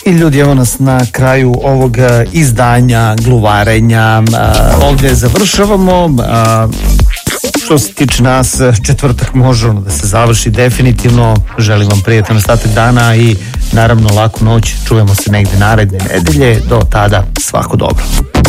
I ljudi, evo nas na kraju ovog izdanja, gluvarenja. Ovdje završavamo. Što se tiče nas, četvrtak može da se završi definitivno. Želim vam prijatan ostatak dana i naravno laku noć. Čujemo se negdje naredne nedelje. Do tada svako dobro.